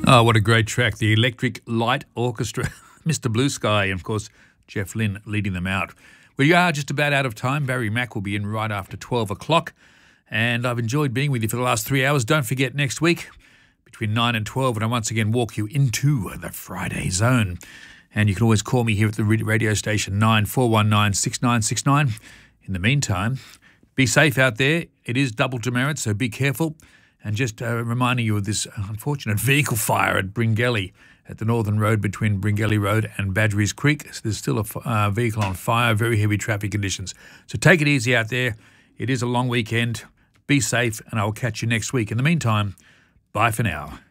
Oh, what a great track. The Electric Light Orchestra, Mr. Blue Sky, and of course, Jeff Lynne leading them out. We are just about out of time. Barry Mack will be in right after 12 o'clock. And I've enjoyed being with you for the last 3 hours. Don't forget, next week, between 9 and 12, and I once again walk you into the Friday Zone. And you can always call me here at the radio station, 9419 In the meantime, be safe out there. It is double demerit, so be careful. And just reminding you of this unfortunate vehicle fire at Bringelly, at the Northern Road between Bringelly Road and Badgerys Creek. So there's still a vehicle on fire, very heavy traffic conditions. So take it easy out there. It is a long weekend. Be safe, and I will catch you next week. In the meantime, bye for now.